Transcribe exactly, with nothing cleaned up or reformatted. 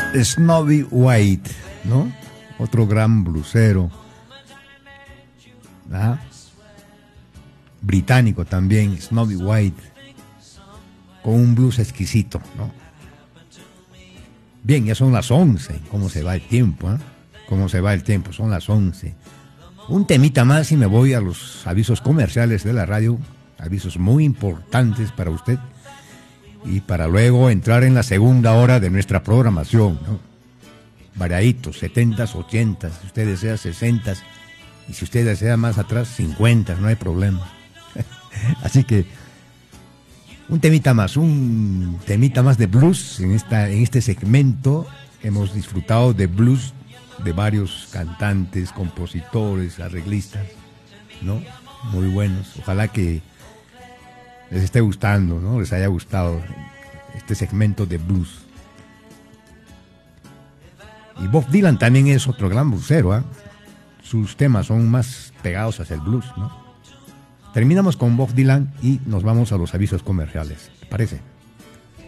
Snowy White, ¿no? Otro gran blusero. ¿Ah? Británico también, Snowy White, con un blues exquisito, ¿no? Bien, ya son las once. ¿Cómo se va el tiempo? ¿Eh? ¿Cómo se va el tiempo? Son las once. Un temita más y me voy a los avisos comerciales de la radio. Avisos muy importantes para usted. Y para luego entrar en la segunda hora de nuestra programación, ¿no? Variaditos, setentas, ochentas, si usted desea sesentas, y si usted desea más atrás, cincuentas, no hay problema. Así que un temita más, un temita más de blues en esta, en este segmento. Hemos disfrutado de blues de varios cantantes, compositores, arreglistas, ¿no? Muy buenos. Ojalá que les esté gustando, ¿no? Les haya gustado este segmento de blues. Y Bob Dylan también es otro gran bluesero, ¿eh? Sus temas son más pegados hacia el blues, ¿no? Terminamos con Bob Dylan y nos vamos a los avisos comerciales. ¿Te parece?